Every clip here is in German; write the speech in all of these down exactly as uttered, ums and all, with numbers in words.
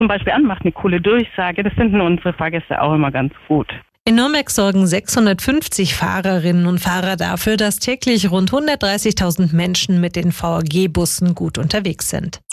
zum Beispiel an, macht eine coole Durchsage. Das finden unsere Fahrgäste auch immer ganz gut. In Nürnberg sorgen sechshundertfünfzig Fahrerinnen und Fahrer dafür, dass täglich rund hundertdreißigtausend Menschen mit den V A G-Bussen gut unterwegs sind.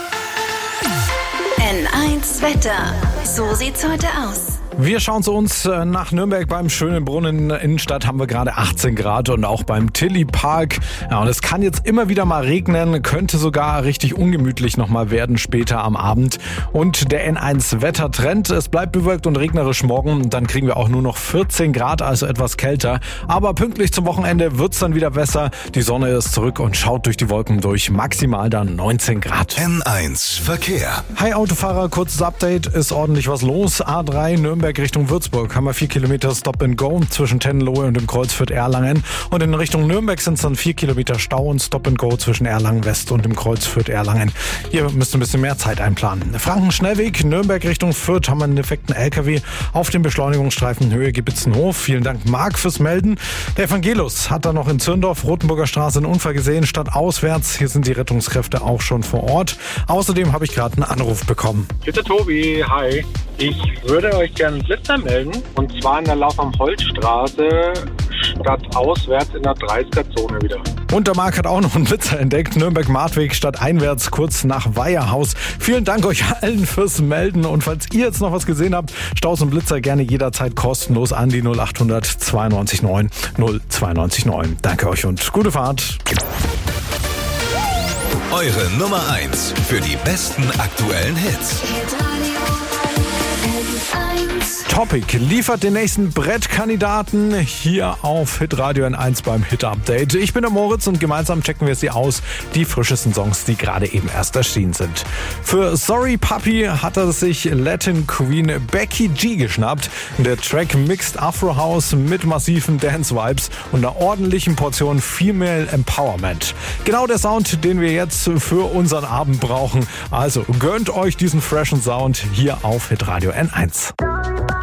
N eins Wetter. So sieht's heute aus. Wir schauen zu uns nach Nürnberg. Beim schönen Brunnen in der Innenstadt haben wir gerade achtzehn Grad und auch beim Tilly Park. Ja, und es kann jetzt immer wieder mal regnen, könnte sogar richtig ungemütlich nochmal werden später am Abend. Und der N eins Wettertrend, es bleibt bewölkt und regnerisch morgen. Dann kriegen wir auch nur noch vierzehn Grad, also etwas kälter. Aber pünktlich zum Wochenende wird's dann wieder besser. Die Sonne ist zurück und schaut durch die Wolken durch. Maximal dann neunzehn Grad. N eins Verkehr. Hi Autofahrer, kurzes Update. Ist ordentlich was los. A drei Nürnberg Richtung Würzburg haben wir vier Kilometer Stop and Go zwischen Tenlohe und dem Kreuz Fürth-Erlangen. Und in Richtung Nürnberg sind es dann vier Kilometer Stau und Stop and Go zwischen Erlangen West und dem Kreuz Fürth-Erlangen. Hier müsst ihr ein bisschen mehr Zeit einplanen. Franken-Schnellweg, Nürnberg Richtung Fürth haben wir einen defekten L K W auf dem Beschleunigungsstreifen Höhe Gebitzenhof. Vielen Dank, Marc, fürs Melden. Der Evangelus hat dann noch in Zürndorf, Rotenburger Straße, einen Unfall gesehen, stadtauswärts. Hier sind die Rettungskräfte auch schon vor Ort. Außerdem habe ich gerade einen Anruf bekommen. Bitte Tobi, hi. Ich würde euch gerne einen Blitzer melden, und zwar in der Lauf am Holzstraße stadtauswärts in der dreißiger-Zone wieder. Und der Marc hat auch noch einen Blitzer entdeckt. Nürnberg-Martweg stadteinwärts kurz nach Weiherhaus. Vielen Dank euch allen fürs Melden. Und falls ihr jetzt noch was gesehen habt, Staus und Blitzer gerne jederzeit kostenlos an die null acht hundert zweiundneunzig neun null zweiundneunzig neun. Danke euch und gute Fahrt. Eure Nummer eins für die besten aktuellen Hits. Topic liefert den nächsten Brettkandidaten hier auf Hitradio N eins beim Hit Update. Ich bin der Moritz und gemeinsam checken wir sie aus, die frischesten Songs, die gerade eben erst erschienen sind. Für Sorry Puppy hat er sich Latin Queen Becky G geschnappt. Der Track mixt Afro House mit massiven Dance Vibes und einer ordentlichen Portion Female Empowerment. Genau der Sound, den wir jetzt für unseren Abend brauchen. Also gönnt euch diesen freshen Sound hier auf Hitradio N eins.